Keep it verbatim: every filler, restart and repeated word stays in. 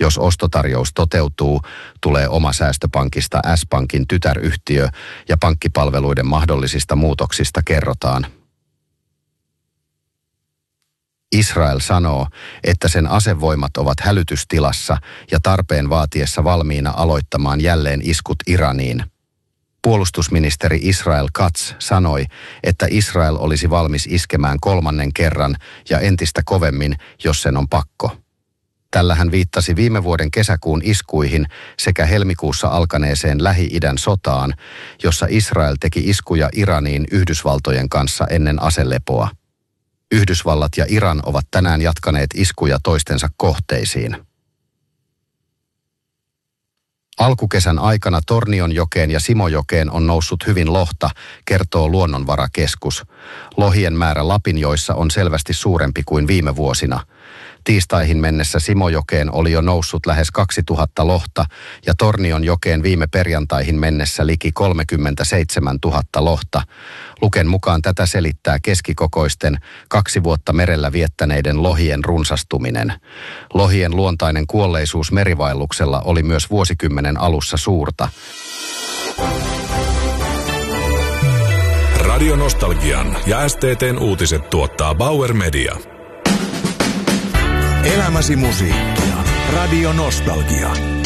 Jos ostotarjous toteutuu, tulee oma säästöpankista S-Pankin tytäryhtiö ja pankkipalveluiden mahdollisista muutoksista kerrotaan. Israel sanoo, että sen asevoimat ovat hälytystilassa ja tarpeen vaatiessa valmiina aloittamaan jälleen iskut Iraniin. Puolustusministeri Israel Katz sanoi, että Israel olisi valmis iskemään kolmannen kerran ja entistä kovemmin, jos sen on pakko. Tällä hän viittasi viime vuoden kesäkuun iskuihin sekä helmikuussa alkaneeseen Lähi-idän sotaan, jossa Israel teki iskuja Iraniin Yhdysvaltojen kanssa ennen aselepoa. Yhdysvallat ja Iran ovat tänään jatkaneet iskuja toistensa kohteisiin. Alkukesän aikana Tornionjokeen ja Simojokeen on noussut hyvin lohta, kertoo Luonnonvarakeskus. Lohien määrä Lapinjoissa on selvästi suurempi kuin viime vuosina. Tiistaihin mennessä Simojokeen oli jo noussut lähes kaksituhatta lohta ja Tornionjokeen viime perjantaihin mennessä liki kolmekymmentäseitsemäntuhatta lohta. Luken mukaan tätä selittää keskikokoisten, kaksi vuotta merellä viettäneiden lohien runsastuminen. Lohien luontainen kuolleisuus merivaelluksella oli myös vuosikymmenen alussa suurta. Radio Nostalgian ja S T T:n uutiset tuottaa Bauer Media. Elämäsi musiikkia. Radio Nostalgia.